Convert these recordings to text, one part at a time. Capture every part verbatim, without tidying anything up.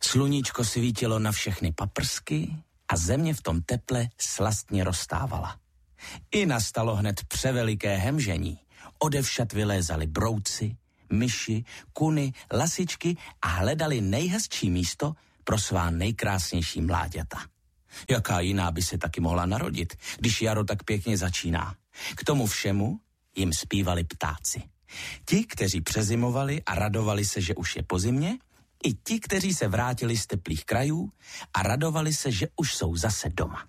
Sluníčko svítilo na všechny paprsky a země v tom teple slastně roztávala. I nastalo hned převeliké hemžení. Odevšad vylézali brouci, myši, kuny, lasičky a hledali nejhezčí místo pro svá nejkrásnější mláďata. Jaká jiná by se taky mohla narodit, když jaro tak pěkně začíná. K tomu všemu jim zpívali ptáci. Ti, kteří přezimovali a radovali se, že už je po zimě, i ti, kteří se vrátili z teplých krajů a radovali se, že už jsou zase doma.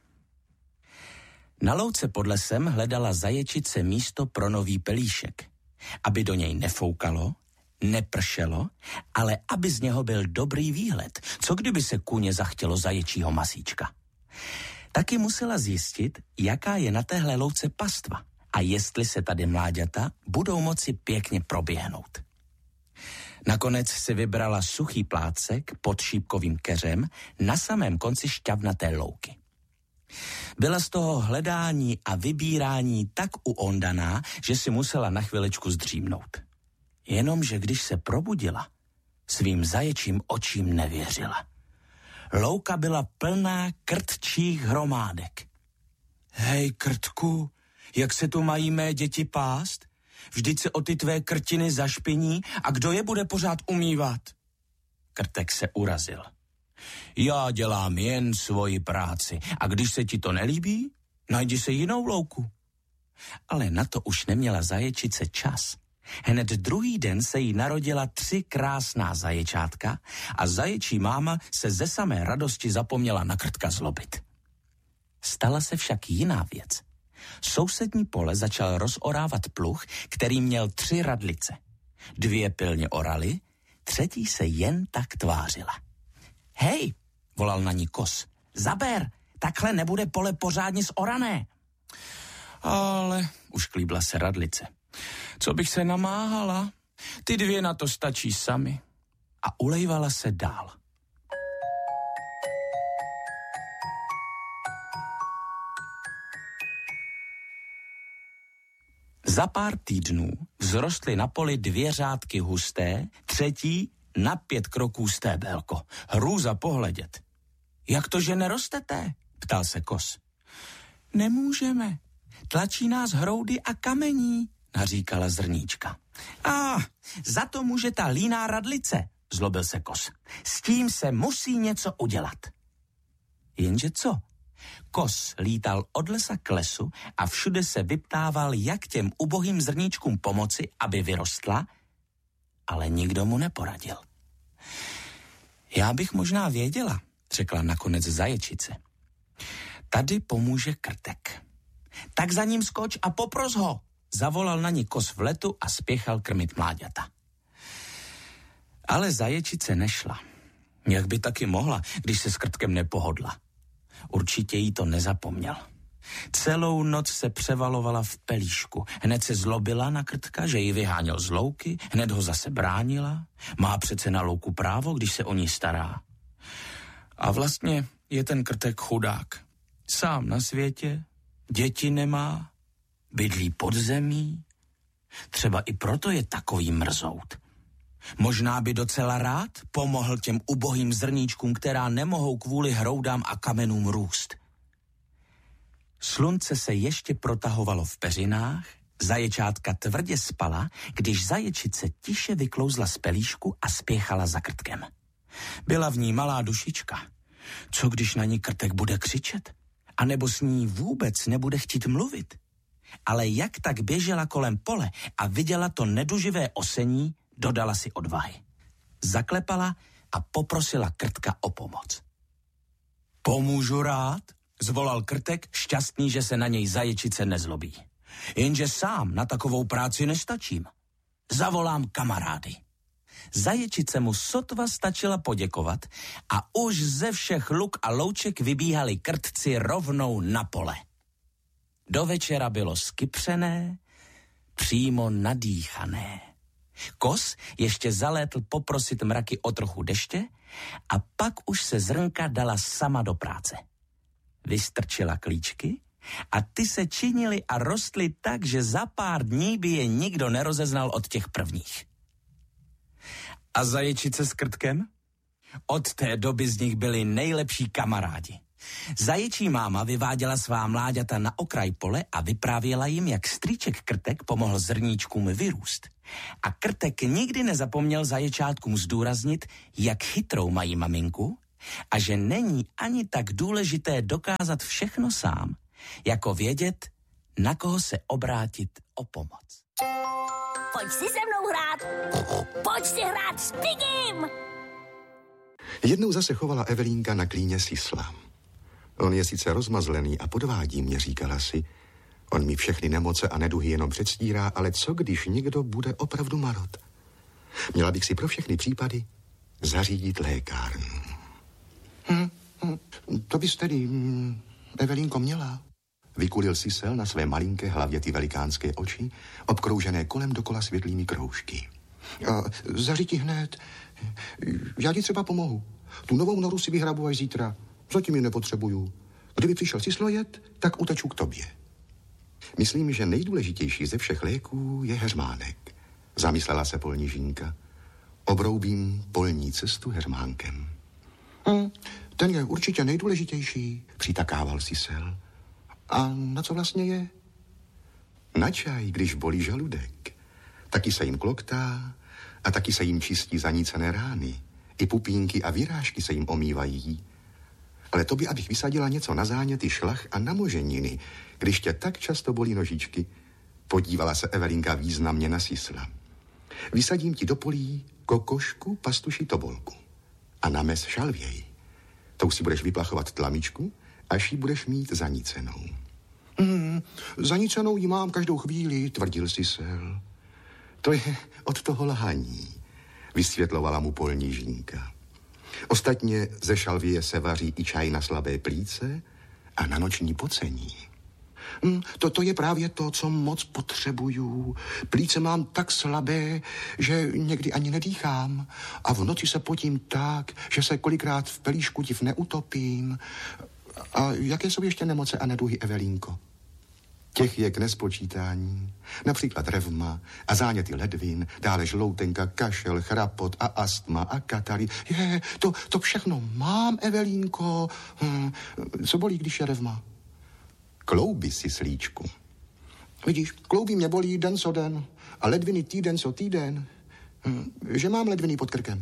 Na louce pod lesem hledala zaječice místo pro nový pelíšek, aby do něj nefoukalo, nepršelo, ale aby z něho byl dobrý výhled, co kdyby se kůně zachtělo zaječího masíčka. Taky musela zjistit, jaká je na téhle louce pastva a jestli se tady mláďata budou moci pěkně proběhnout. Nakonec si vybrala suchý plácek pod šípkovým keřem na samém konci šťavnaté louky. Byla z toho hledání a vybírání tak uondaná, že si musela na chvilečku zdřímnout. Jenomže když se probudila, svým zaječím očím nevěřila. Louka byla plná krtčích hromádek. Hej, krtku, jak se tu mají mé děti pást? Vždyť se o ty tvé krtiny zašpiní a kdo je bude pořád umývat? Krtek se urazil. Já dělám jen svoji práci a když se ti to nelíbí, najdi se jinou louku. Ale na to už neměla zaječice čas. Hned druhý den se jí narodila tři krásná zaječátka a zaječí máma se ze samé radosti zapomněla na krtka zlobit. Stala se však jiná věc. Sousední pole začal rozorávat pluh, který měl tři radlice. Dvě pilně oraly, třetí se jen tak tvářila. Hej, volal na ní kos, zaber, takhle nebude pole pořádně zorané. Ale už klíbla se radlice. Co bych se namáhala? Ty dvě na to stačí sami. A ulejvala se dál. Za pár týdnů vzrostly na poli dvě řádky husté, třetí na pět kroků stébelko. Hrůza pohledět. Jak to, že nerostete? Ptal se kos. Nemůžeme. Tlačí nás hroudy a kamení, naříkala zrníčka. A za to může ta líná radlice, zlobil se kos. S tím se musí něco udělat. Jenže co? Kos lítal od lesa k lesu a všude se vyptával, jak těm ubohým zrníčkům pomoci, aby vyrostla, ale nikdo mu neporadil. Já bych možná věděla, řekla nakonec zaječice. Tady pomůže krtek. Tak za ním skoč a popros ho, zavolal na ní kos v letu a spěchal krmit mláďata. Ale zaječice nešla. Jak by taky mohla, když se s krtkem nepohodla. Určitě jí to nezapomněl. Celou noc se převalovala v pelíšku. Hned se zlobila na krtka, že ji vyháněl z louky, hned ho zase bránila. Má přece na louku právo, když se o ní stará. A vlastně je ten krtek chudák. Sám na světě, děti nemá, bydlí pod zemí. Třeba i proto je takový mrzout. Možná by docela rád pomohl těm ubohým zrníčkům, která nemohou kvůli hroudám a kamenům růst. Slunce se ještě protahovalo v peřinách, zaječátka tvrdě spala, když zaječice tiše vyklouzla z pelíšku a spěchala za krtkem. Byla v ní malá dušička. Co když na ní krtek bude křičet? A nebo s ní vůbec nebude chtít mluvit? Ale jak tak běžela kolem pole a viděla to neduživé osení, dodala si odvahy. Zaklepala a poprosila krtka o pomoc. Pomůžu rád, zvolal krtek, šťastný, že se na něj zaječice nezlobí. Jenže sám na takovou práci nestačím. Zavolám kamarády. Zaječice mu sotva stačila poděkovat a už ze všech luk a louček vybíhali krtci rovnou na pole. Do večera bylo skypřené, přímo nadýchané. Kos ještě zalétl poprosit mraky o trochu deště a pak už se zrnka dala sama do práce. Vystrčila klíčky a ty se činily a rostly tak, že za pár dní by je nikdo nerozeznal od těch prvních. A zaječice s krtkem? Od té doby z nich byli nejlepší kamarádi. Zajičí máma vyváděla svá mláďata na okraj pole a vyprávěla jim, jak strýček Krtek pomohl zrníčkům vyrůst. A Krtek nikdy nezapomněl zaječátkům zdůraznit, jak chytrou mají maminku a že není ani tak důležité dokázat všechno sám, jako vědět, na koho se obrátit o pomoc. Pojď si se mnou hrát! Pojď si hrát s Pigim! Jednou zase chovala Evelínka na klíně sisla. On je sice rozmazlený a podvádí mě, říkala si. On mi všechny nemoce a neduhy jenom předstírá, ale co když někdo bude opravdu marot? Měla bych si pro všechny případy zařídit lékárnu. Hm, hm, to bys tedy, hm, Evelínko, měla. Vykulil sisel na své malinké hlavě ty velikánské oči, obkroužené kolem dokola světlými kroužky. A zaříti hned. Já ti třeba pomohu. Tu novou noru si vyhrabu až zítra. Zatím ji nepotřebuju. Kdyby přišel sislojet, tak uteču k tobě. Myslím, že nejdůležitější ze všech léků je heřmánek. Zamyslela se polní žínka. Obroubím polní cestu heřmánkem. Hm, ten je určitě nejdůležitější, přitakával sisel. A na co vlastně je? Na čaj, když bolí žaludek. Taky se jim kloktá a taky se jim čistí zanícené rány. I pupínky a vyrážky se jim omývají. Ale to by, abych vysadila něco na záněty, šlach a namoženiny, když tě tak často bolí nožičky, podívala se Evelínka významně na sisla. Vysadím ti do polí kokošku, pastuši, tobolku a na mes šalvěj. Tou si budeš vyplachovat tlamičku, až ji budeš mít zanícenou. Hmm, zanícenou ji mám každou chvíli, tvrdil sisel. To je od toho lhaní, vysvětlovala mu polní žínka. Ostatně ze šalvěje se vaří i čaj na slabé plíce a na noční pocení. Hmm, to, to je právě to, co moc potřebuju. Plíce mám tak slabé, že někdy ani nedýchám. A v noci se potím tak, že se kolikrát v pelíšku div neutopím. A jaké jsou ještě nemoce a neduhy, Evelínko? Těch je k nespočítání. Například revma a záněty ledvin, dále žloutenka, kašel, chrapot a astma a katary. Je, to, to všechno mám, Evelínko. Hm, co bolí, když je revma? Klouby, sislíčku. Vidíš, klouby mě bolí den co den a ledviny týden co týden. Hm, že mám ledviny pod krkem.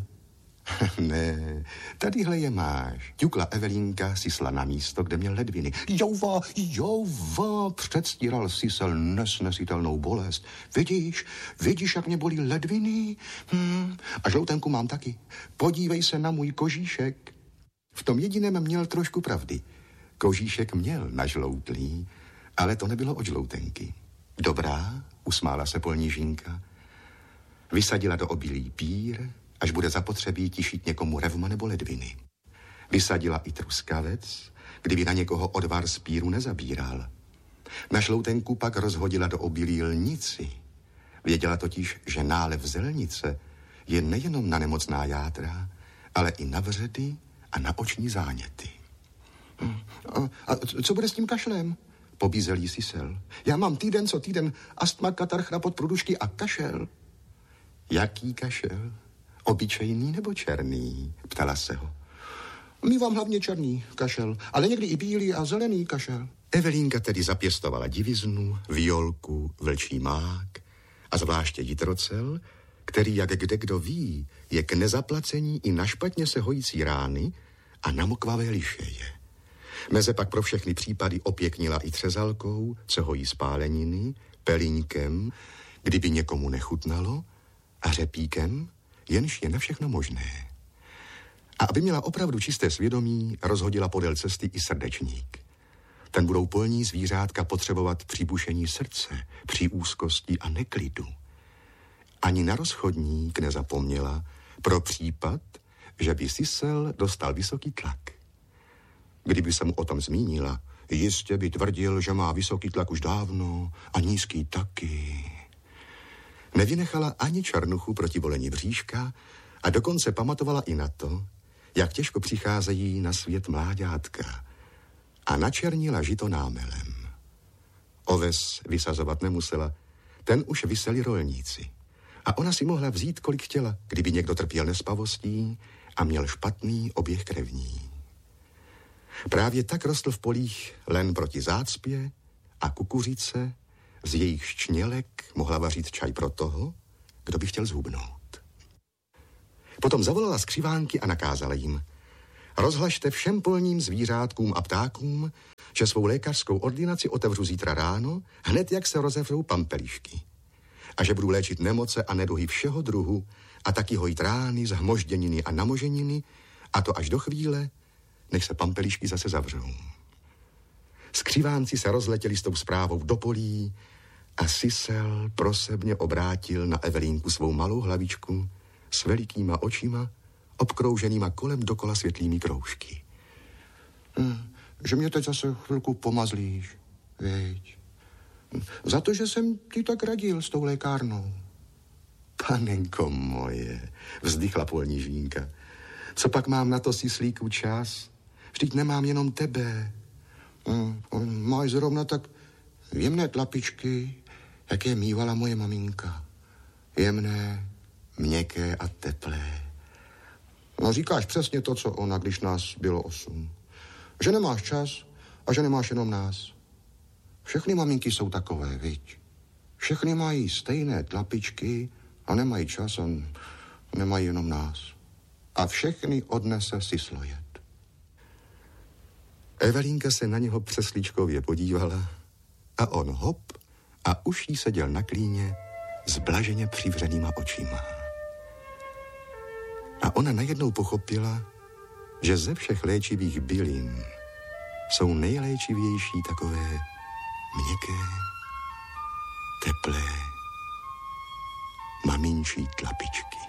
Ne, tadyhle je máš. Ťukla Evelínka sisla na místo, kde měl ledviny. Jouva, jouva, předstíral sisel nesnesitelnou bolest. Vidíš, vidíš, jak mě bolí ledviny? Hm, a žloutenku mám taky. Podívej se na můj kožíšek. V tom jediném měl trošku pravdy. Kožíšek měl nažloutlý, ale to nebylo od žloutenky. Dobrá, usmála se polní žínka. Vysadila do obilí pír, až bude zapotřebí tišit někomu revma nebo ledviny. Vysadila i truskavec, kdyby na někoho odvar z píru nezabíral. Na žloutenku pak rozhodila do obilí lnici. Věděla totiž, že nálev zelnice je nejenom na nemocná játra, ale i na vředy a na oční záněty. A, a co bude s tím kašlem? Pobízel jí sisel. Já mám týden co týden astma, katar, chrapot, průdušky a kašel. Jaký kašel? Obyčejný nebo černý? Ptala se ho. Mívám hlavně černý kašel, ale někdy i bílý a zelený kašel. Evelínka tedy zapěstovala diviznu, violku, vlčí mák a zvláště jitrocel, který, jak kde kdo ví, je k nezaplacení i na špatně se hojící rány a na mokvavé lišeje. Meze pak pro všechny případy opěknila i třezalkou, co hojí spáleniny, pelíňkem, kdyby někomu nechutnalo, a řepíkem, jenž je na všechno možné. A aby měla opravdu čisté svědomí, rozhodila podél cesty i srdečník. Ten budou polní zvířátka potřebovat při bušení srdce, při úzkosti a neklidu. Ani na rozchodník nezapomněla pro případ, že by sisel dostal vysoký tlak. Kdyby se mu o tom zmínila, jistě by tvrdil, že má vysoký tlak už dávno a nízký taky. Nevynechala ani černuchu proti bolení bříška a dokonce pamatovala i na to, jak těžko přicházejí na svět mláďátka, a načernila žito námelem. Oves vysazovat nemusela, ten už vyseli rolníci. A ona si mohla vzít, kolik chtěla, kdyby někdo trpěl nespavostí a měl špatný oběh krevní. Právě tak rostl v polích len proti zácpě a kukuřice, z jejich čnělek mohla vařit čaj pro toho, kdo by chtěl zhubnout. Potom zavolala skřivánky a nakázala jim: rozhlašte všem polním zvířátkům a ptákům, že svou lékařskou ordinaci otevřu zítra ráno, hned jak se rozevřou pampelišky. A že budu léčit nemoce a neduhy všeho druhu a taky hojit rány, zhmožděniny a namoženiny, a to až do chvíle, než se pampelišky zase zavřou. Skřivánci se rozletěli s tou zprávou do polí a Sisel prosebně obrátil na Evelínku svou malou hlavičku s velikýma očima, obkrouženýma kolem dokola světlými kroužky. Hm, že mě teď zase chvilku pomazlíš, veď. Za to, že jsem ti tak radil s tou lékárnou. Panenko moje, vzdychla polní žínka. Co pak mám na to, Sislíku, čas? Vždyť nemám jenom tebe. Hm, máš zrovna tak jemné tlapičky, jaké mývala moje maminka. Jemné, měkké a teplé. No, říkáš přesně to, co ona, když nás bylo osm. Že nemáš čas a že nemáš jenom nás. Všechny maminky jsou takové, viď? Všechny mají stejné tlapičky a nemají čas a nemají jenom nás. A všechny odnese Sislojet. Evelínka se na něho přeslíčkově podívala a on hop a už jí seděl na klíně s blaženě přivřenýma očima. A ona najednou pochopila, že ze všech léčivých bylin jsou nejléčivější takové měkké, teplé, maminčí tlapičky.